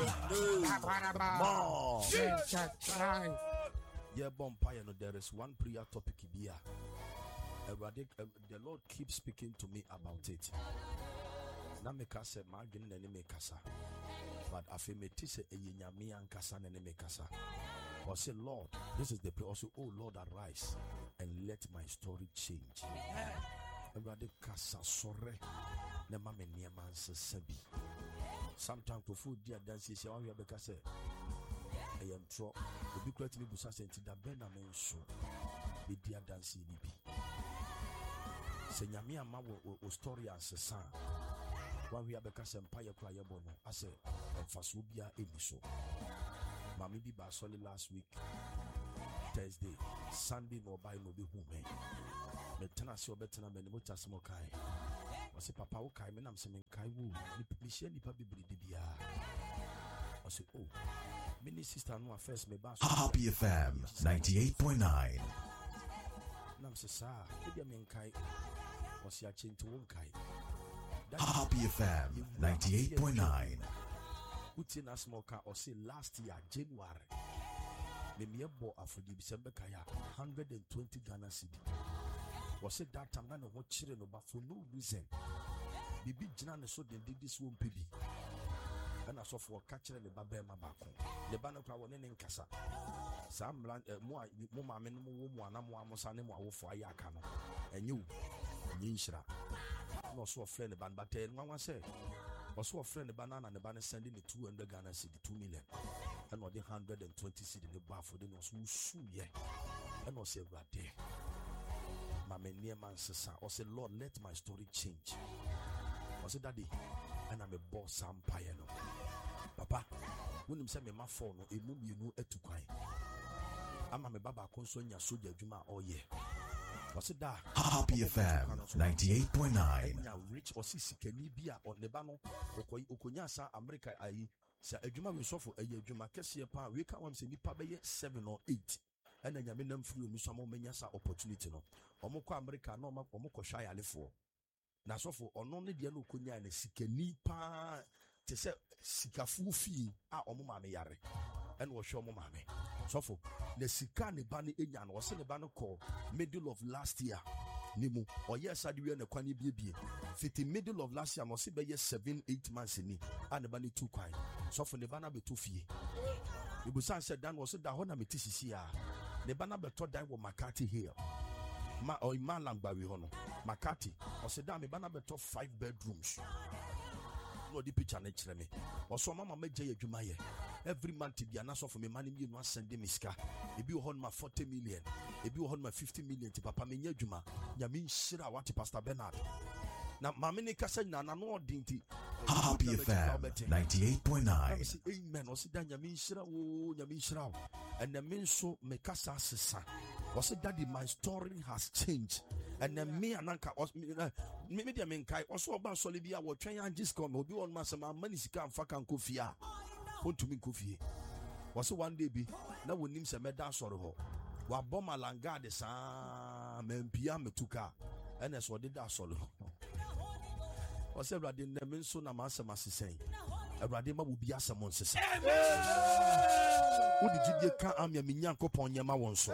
More. Yeah, Bompire, there is one prayer topic here. The Lord keeps speaking to me about it. Nameka se magin nene kasa, but afemeti se eyinyami ankasa nene kasa. Or say, Lord, this is the prayer. Also, oh Lord, arise and let my story change. Everybody kasa sore ne mame niema nsesabi. Sometimes to food dear dance is your because say I am tro. The big question me busa senti da bena menso. Be dear dance bibi. Se nyame ama wo story ansesa. One we because empire cry bono. I say emfaso bia eniso. Mami bi ba solid last week. Thursday, Sunday no buy no be home. Me tena se obetena me mo tasmo kai. I say papa wo kai me nam se me kai wo. Me share nipa bibiri de bia. I say oh. Mini sister no first me ba. Happy FM 98.9. Nam se sa, e dia me kai. O si a chinto won kai. Happy FM 98.9. Utina smoker or say last year January. Me bo afodi December kaya 120 Ghana cedi. Was said that time na no chire no ba for no reason. Bibi jina ne so den this one baby. And so for catcher the babe ma ba ko. The bana kwa woni ne nkasa. Sam land mo ma me no mo ana mo amosa ne mo awofo ayaka no. Enyu nyinshira. No so friend the ban but nwa say also a friend the banana the banana sending the 200 Ghana cedi 2 million. And what the 120 cedi the bar for the nose who sue ye. And also right there. Mama near man says, I say, Lord, let my story change. I say, Daddy, and I'm a boss empire. No. Papa, when him say me my phone, no, a move you know to cry. I'm a baba concern your soldier Juma all year. I said that Happy FM 98.9. Rich or sissy can be on the bano, Okonyasa, America, Sir Ejuma will suffer a year Juma Cassia Pan, we can't say Nipa 7 or 8. And then Yaminum through Misamo Menyasa opportunity. No, Omoko America, no Omoko Shy Alifo. Nasofu, or no need Yano Kunya and a Sikeni Pa to say Sikafu fee, Omama Yare, and was show Momame. Sofo, the Sikani Bani Inyan was in the banner call middle of last year. Nimu, or yes, I do in a Kwani baby. Fit in middle of last year, I must say 7-8 months in it, and the Bani too kind. So for the banner be too fee. The Busan said, Dan was the Hona Metisia. The banner be taught that was Makati here. Or in Malangbawi Hono. Makati, or said, Dan, the banner be taught 5 bedrooms. No, the picture nature me. Or so, Mamma made Jay Jumaye. Every month, to be an answer for me, money you not send them iska. If you hold my 40 million, if you hold my 50 million, to Papa Minya Juma, Yamin Shira, what to Pastor Bernard. Now, Mammy Cassan, and I know Dinty. Happy FM 98.9. Amen. Was it done Yamin Shira? Oh, Yamin Shira. And the men so make us son. Was it Daddy, my story has changed. And then me and Anka was maybe the men kai also about Solibia will try and just come. Will be on my money scam fucking kofia. Want to me coffee. Was one day be now when him say meda sorrow. Wa bomb alanga de sa men piame tuka. And as what did that solo. Was everybody in the men so na masa masisay. Everybody ma will be as a monster. Who did you get am ya minyanko pon yama wonso?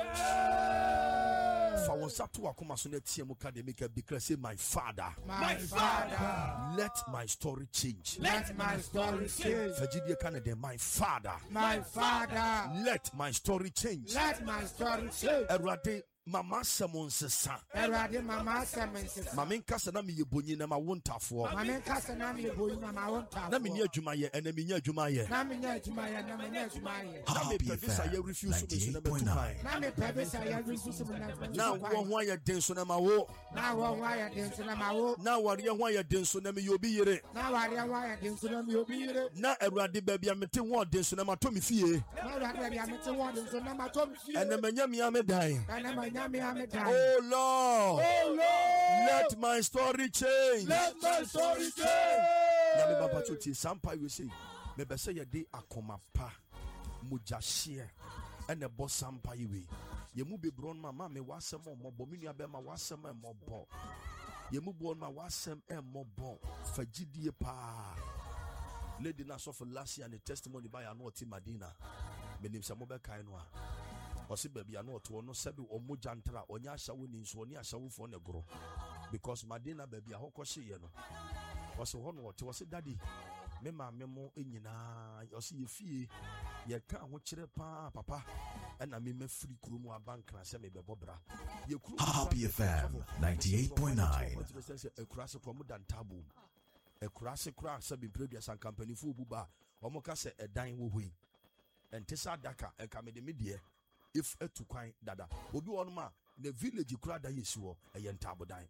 For one satu akoma so na tie mu ka de make declare say my father, let my story change. Let my story change. Fajidie Canada, my father, let my story change. Let my story change. Erade mama semon sesa. Erade mama semon sesa. Mama nkasa na me yebonyi na ma wontafo. Mama nkasa na me yebonyi na ma wontafo. Na me nya adwuma ye, na me nya adwuma ye. Na me nya adwuma ye, na me nya adwuma ye. Na me pebisa ye refuse me so na me tukai. Na me pebisa ye refuse me na me. Na wo ho aye den so na ma wo. Na wo ho aye den so na ma wo. Na ware ho aye den so na me yobi yire. Na ware ho aye den so na me yobi yire. Na Awurade baabi amete ho den so na ma to me fie. Na Awurade baabi amete ho den so na ma to me fie. Ene manya me amedan. Ene manya me amedan. Oh Lord, let my story change. Let my story change. Na me baba choti sampa we say me be say ye de akoma pa mujahye ene bo sampa we ye mu be bron mama me wasem omobo me nua be ma wasem emobo ye mu bon ma wasem emobo fagidie pa lady na so for last year and the testimony by ano ti Madina menim se mo be kan no a o se ba bia no to no sebi o mo jantra onya ahyawo ni nso oni ahyawo fo ne goro because Madina ba bia ho kwhye ye no o se ho no o se daddy me ma me mo enyina o se ye fie ye ka ho kire pa papa na me mafiri kuro mu abankra se me bebo bra ye kuro Happy FM 98.9 ekurase ko mu dantabo ekurase kura se be previous and company fu buba omo ka se edan wo hoi entisa daka enka me de medie if etu kwan dada obi won ma na village kura da yesi wo eye ntabo dan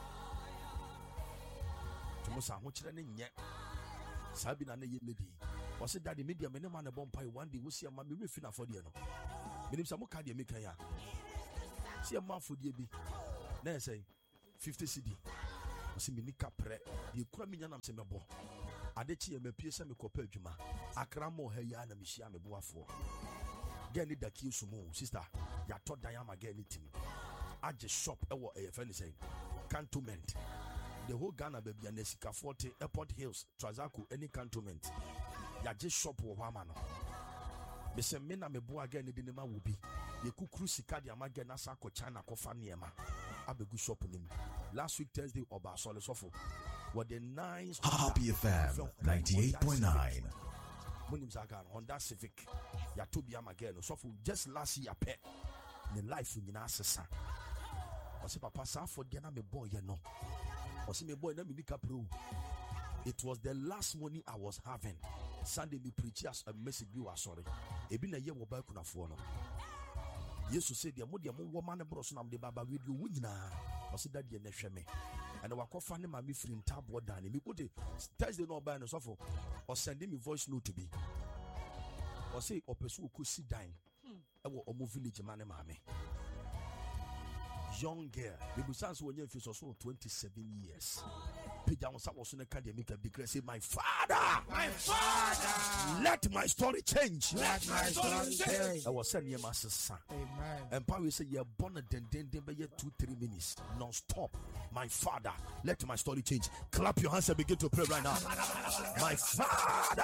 tumo sa ho kire ne nye sabi na ne ye lady o se daddy media me ne ma na bompai one day wo si ama me refi na for de no menim sa mo ka de me kan ya si ama for de bi na say 50 cedi o se me ni kapre de kura me nya na se mebo ade chi e mapie se me kopa adwuma akra mo ha ya na me hia me boafo get ni daki sumo sister ya to dan ama get anything age shop e wo e friend say cantonment the whole Ghana baby and Nesika 40 Airport Hills Trazaku any cantonment ya je shop wo hama no be se me na me bo aga ni de ma wo bi ye kukuru sika de ama get na sa ko China ko fa niema abegu shop nim last week Thursday oba sole sofo what the nice Happy FM 98.9 Munim Zagan Honda Civic ya to be am again sofo just last year pe ne life nyina sesa o se papa sa for de na me boy ye no o se me boy na me nika pro. It was the last money I was having. Sunday me preach as a message you are sorry. Ebi na ye wo ba kunafo no. Jesus said, "Dear, mo woman bro so nam de baba radio wunyina." O se that ye na hwe me. And wa kofa ne ma me free ntabo dan me ko de Thursday no buy no sofo. O send me voice note to be. O say opesu ko si dan. E wo omo village man ma me. Young girl, we sans when you so 27 years. Pija was also a academic declare say, my father, let my story change. Let my story change. I was sending your master's son. Amen. And Paul say, you're born at then by 2-3 minutes non stop. My father, let my story change. Clap your hands and begin to pray right now. My father,